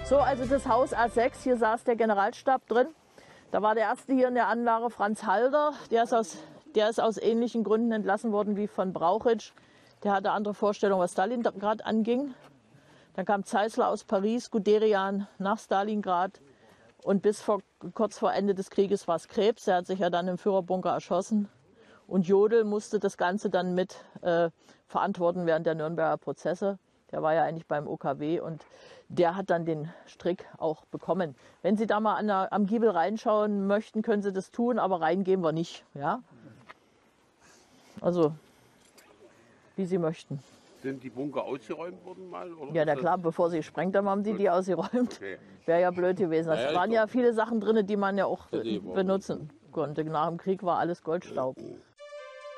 So, also das Haus A6, hier saß der Generalstab drin. Da war der erste hier in der Anlage, Franz Halder. Der ist aus ähnlichen Gründen entlassen worden wie von Brauchitsch. Der hatte andere Vorstellungen, was Stalingrad anging. Dann kam Zeisler aus Paris, Guderian nach Stalingrad. Und kurz vor Ende des Krieges war es Krebs. Er hat sich ja dann im Führerbunker erschossen. Und Jodl musste das Ganze dann mit verantworten während der Nürnberger Prozesse. Der war ja eigentlich beim OKW und der hat dann den Strick auch bekommen. Wenn Sie da mal am Giebel reinschauen möchten, können Sie das tun, aber reingehen wir nicht. Ja? Also, wie Sie möchten. Sind die Bunker ausgeräumt worden mal? Oder Ja, na klar, bevor sie gesprengt haben, haben die ausgeräumt. Okay. Wäre ja blöd gewesen. Es waren ja viele Sachen drin, die man ja auch Ja, die waren- benutzen konnte. Nach dem Krieg war alles Goldstaub.